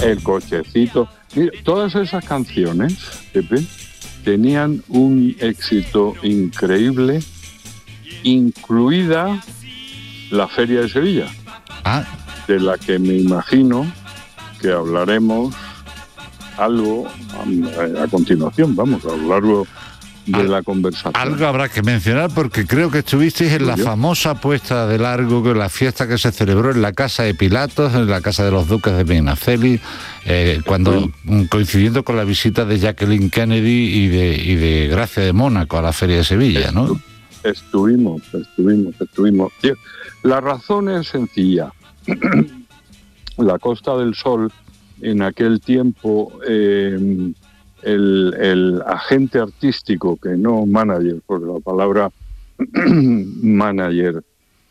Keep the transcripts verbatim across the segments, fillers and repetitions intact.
El cochecito. Mira, todas esas canciones, Pepe, tenían un éxito increíble, incluida la Feria de Sevilla, ah. de la que me imagino que hablaremos algo a, a continuación, vamos, a lo largo de Al, la conversación. Algo habrá que mencionar porque creo que estuvisteis en la famosa puesta de largo, la fiesta que se celebró en la casa de Pilatos, en la casa de los duques de Medinaceli, eh, cuando coincidiendo con la visita de Jacqueline Kennedy y de, y de Gracia de Mónaco a la Feria de Sevilla, ¿no? Estuvimos, estuvimos, estuvimos. La razón es sencilla. La Costa del Sol, en aquel tiempo, eh, el, el agente artístico, que no manager, porque la palabra manager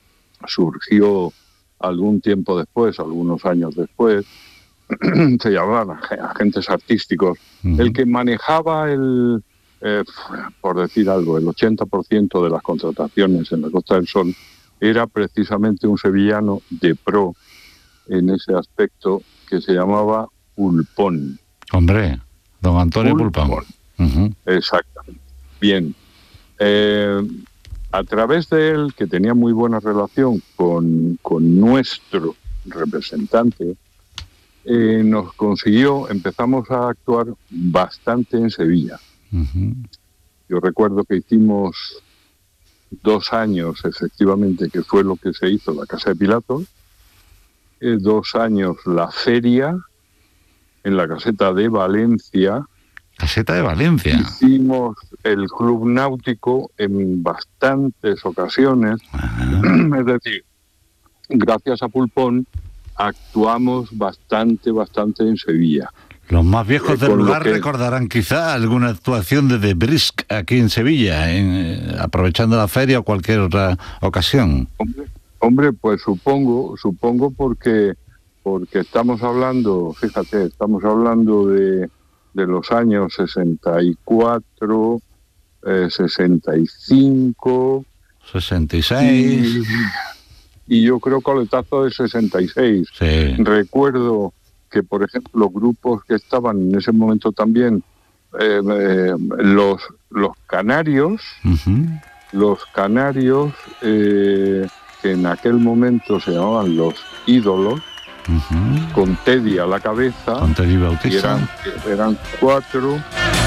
surgió algún tiempo después, algunos años después, se llamaban agentes artísticos. Uh-huh. El que manejaba el, eh, por decir algo, el ochenta por ciento de las contrataciones en la Costa del Sol era precisamente un sevillano de pro en ese aspecto, que se llamaba Pulpón. Hombre, don Antonio Pulpón. Pulpón. Uh-huh. Exactamente. Bien. Eh, a través de él, que tenía muy buena relación con, con nuestro representante, eh, nos consiguió, empezamos a actuar bastante en Sevilla. Uh-huh. Yo recuerdo que hicimos dos años, efectivamente, que fue lo que se hizo en la Casa de Pilatos, eh, dos años la feria en la Caseta de Valencia. Caseta de Valencia. Hicimos el Club Náutico en bastantes ocasiones. Uh-huh. Es decir, gracias a Pulpón actuamos bastante, bastante en Sevilla. Los más viejos del lugar que... recordarán quizá alguna actuación de The Brisk aquí en Sevilla, en, aprovechando la feria o cualquier otra ocasión. Hombre, hombre pues supongo, supongo porque, porque estamos hablando, fíjate, estamos hablando de, de los años sesenta y cuatro, eh, sesenta y cinco... sesenta y seis... Y, y yo creo coletazo de sesenta y seis. Sí. Recuerdo que, por ejemplo, grupos que estaban en ese momento también, eh, eh, los, los canarios, uh-huh. los canarios, eh, que en aquel momento se llamaban los ídolos, uh-huh. con Teddy a la cabeza, con Teddy Bautista. Y eran, eran cuatro...